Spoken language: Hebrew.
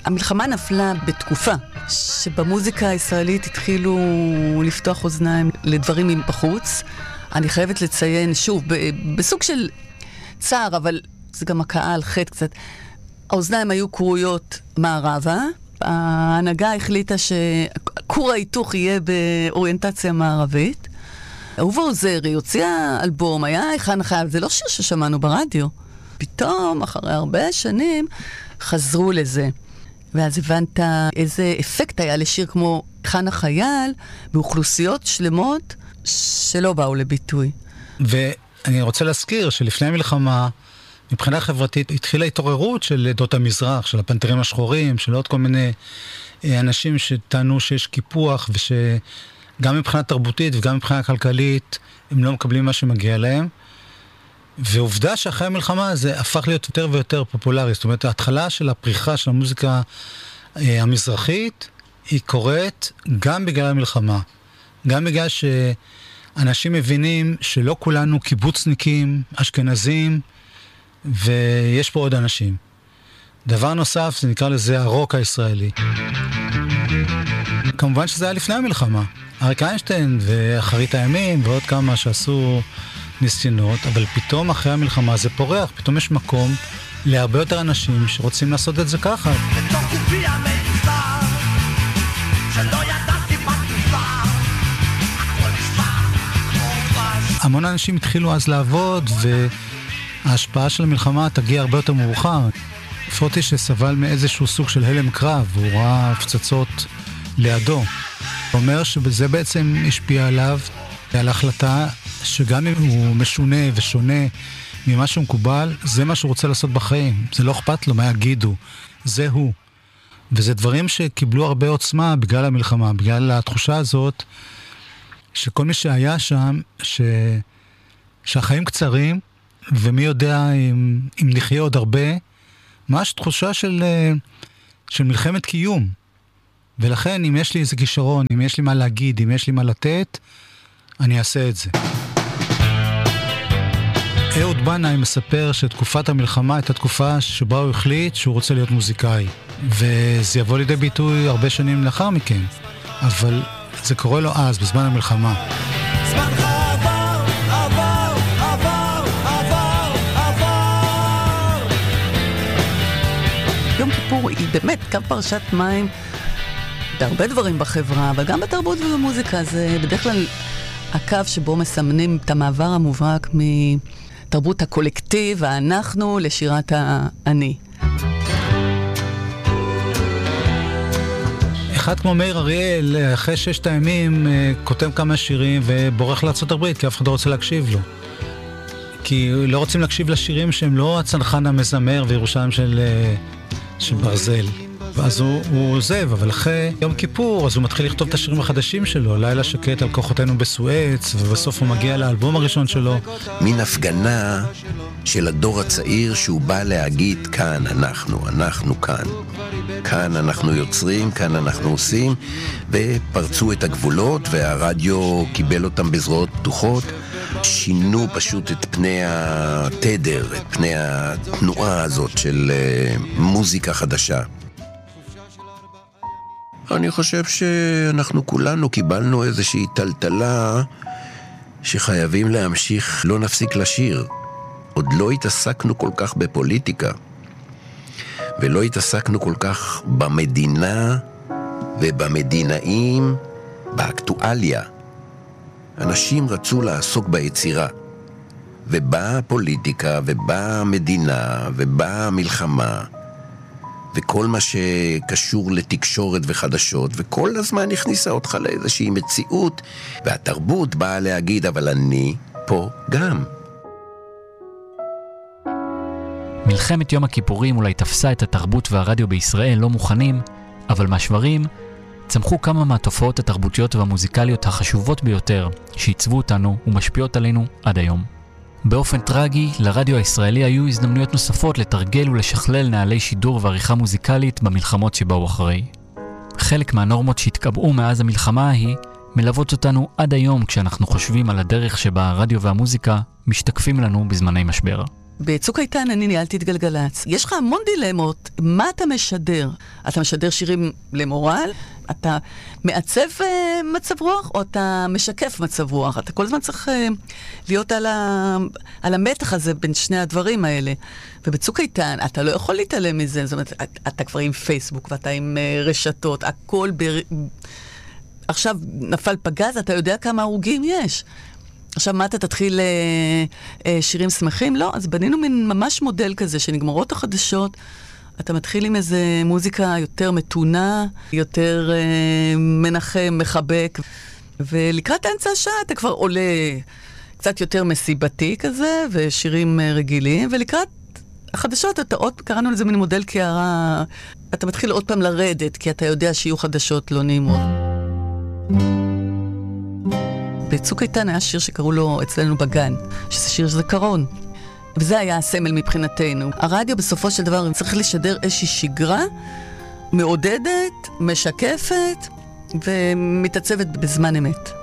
המלחמה נפלה בתקופה שבמוזיקה הישראלית התחילו לפתוח אוזניים לדברים מבחוץ. אני חייבת לציין, שוב, בסוג של צער, אבל זה גם הקהל, חטא קצת. האוזניים היו קרויות מערבה, ההנהגה החליטה שקור ההיתוך יהיה באוריינטציה מערבית. אהובה עוזרי הוציאה אלבום, היה היכן החייל, זה לא שיר ששמענו ברדיו. פתאום, אחרי הרבה שנים, חזרו לזה. ואז הבנת איזה אפקט היה לשיר כמו היכן החייל, באוכלוסיות שלמות שלא באו לביטוי. ואני רוצה להזכיר שלפני המלחמה, מבחינה חברתית התחילה התעוררות של עדות המזרח, של הפנתרים השחורים, של עוד כל מיני אנשים שטענו שיש קיפוח, ושגם מבחינה תרבותית וגם מבחינה כלכלית הם לא מקבלים מה שמגיע להם. ועובדה שאחרי המלחמה זה הפך להיות יותר ויותר פופולרי. זאת אומרת, ההתחלה של הפריחה של המוזיקה המזרחית היא קורית גם בגלל המלחמה. גם בגלל שאנשים מבינים שלא כולנו קיבוצניקים, אשכנזים, ויש פה עוד אנשים. דבר נוסף, זה נקרא לזה הרוק הישראלי. כמובן שזה היה לפני המלחמה. אריק איינשטיין ואחרית הימים ועוד כמה שעשו ניסיונות, אבל פתאום אחרי המלחמה זה פורח, פתאום יש מקום להרבה יותר אנשים שרוצים לעשות את זה ככה. המון אנשים התחילו אז לעבוד, וההשפעה של המלחמה תגיע הרבה יותר מאוחר. פרוטי שסבל מאיזשהו סוג של הלם קרב, הוא ראה פצצות לידו. הוא אומר שבזה בעצם השפיע עליו, על ההחלטה שגם אם הוא משונה ושונה ממה שהוא מקובל, זה מה שהוא רוצה לעשות בחיים. זה לא אכפת לו מה יגידו, זה הוא. וזה דברים שקיבלו הרבה עוצמה בגלל המלחמה, בגלל התחושה הזאת שכל מי שהיה שם, שהחיים קצרים, ומי יודע אם נחיה עוד הרבה, ממש תחושה של מלחמת קיום. ולכן אם יש לי איזה כישרון, אם יש לי מה להגיד, אם יש לי מה לתת, אני אעשה את זה. אהוד בנאי מספר שתקופת המלחמה הייתה תקופה שבה הוא החליט שהוא רוצה להיות מוזיקאי. וזה יבוא לידי ביטוי הרבה שנים לאחר מכן. אבל זה קורה לו אז, בזמן המלחמה. יום כיפור היא באמת קו פרשת מים בהרבה דברים בחברה, אבל גם בתרבות ובמוזיקה. זה בדרך כלל הקו שבו מסמנים את המעבר המובהק מתרבות הקולקטיב, האנחנו, לשירת האני. אחד כמו מאיר אריאל, אחרי 6 הימים, כותב כמה שירים ובורח לארצות הברית, כי אף אחד לא רוצה להקשיב לו. כי לא רוצים להקשיב לשירים שהם לא הצנחן המזמר וירושלים של ברזל. אז הוא עוזב, אבל אחרי יום כיפור, אז הוא מתחיל לכתוב את השירים החדשים שלו, לילה שקט על כוחותינו בסואץ, ובסוף הוא מגיע לאלבום הראשון שלו. מין הפגנה של הדור הצעיר שהוא בא להגיד, כאן אנחנו כאן. כאן אנחנו יוצרים, כאן אנחנו עושים, ופרצו את הגבולות, והרדיו קיבל אותם בזרועות פתוחות, שינו פשוט את פני התדר, את פני התנועה הזאת של מוזיקה חדשה. אני חושב שאנחנו כולנו קיבלנו איזושהי טלטלה שחייבים להמשיך, לא נפסיק לשיר. עוד לא התעסקנו כל כך בפוליטיקה, ולא התעסקנו כל כך במדינה ובמדינאים, באקטואליה. אנשים רצו לעסוק ביצירה, ובאה הפוליטיקה, ובאה המדינה, ובאה המלחמה, וכל מה שקשור לתקשורת וחדשות, וכל הזמן הכניסה אותך לאיזושהי מציאות, והתרבות באה להגיד, אבל אני פה גם. מלחמת יום הכיפורים אולי תפסה את התרבות והרדיו בישראל לא מוכנים, אבל מהשברים צמחו כמה מהתופעות התרבותיות והמוזיקליות החשובות ביותר שעיצבו אותנו ומשפיעות עלינו עד היום. באופן טרגי, לרדיו הישראלי היו הזדמנויות נוספות לתרגל ולשכלל נעלי שידור ועריכה מוזיקלית במלחמות שבאו אחרי. חלק מהנורמות שהתקבעו מאז המלחמה ההיא מלוות אותנו עד היום כשאנחנו חושבים על הדרך שבה הרדיו והמוזיקה משתקפים לנו בזמני משבר. בצוק איתן אני ניהלתי את גלגלצ. יש לך המון דילמות. מה אתה משדר? אתה משדר שירים למורל? אתה מעצב מצב רוח? או אתה משקף מצב רוח? אתה כל הזמן צריך להיות על המתח הזה בין שני הדברים האלה. ובצוק איתן אתה לא יכול להתעלם מזה. זאת אומרת, אתה כבר עם פייסבוק ואתה עם רשתות, הכל עכשיו נפל פגז, אתה יודע כמה הרוגים יש. עכשיו, מה אתה תתחיל שירים שמחים? לא, אז בנינו מין ממש מודל כזה, שנגמרות החדשות, אתה מתחיל עם איזה מוזיקה יותר מתונה, יותר מנחם, מחבק, ולקראת האמצע השעה אתה כבר עולה קצת יותר מסיבתי כזה, ושירים רגילים, ולקראת החדשות אתה עוד, קראנו לזה מין מודל קערה, אתה מתחיל עוד פעם לרדת, כי אתה יודע שיהיו חדשות לא נעימות. בצוק איתן היה שיר שקראו לו אצלנו בגן, שזה שיר זיכרון. וזה היה הסמל מבחינתנו. הרדיו בסופו של דבר צריך לשדר איזושהי שגרה, מעודדת, משקפת ומתעצבת בזמן אמת.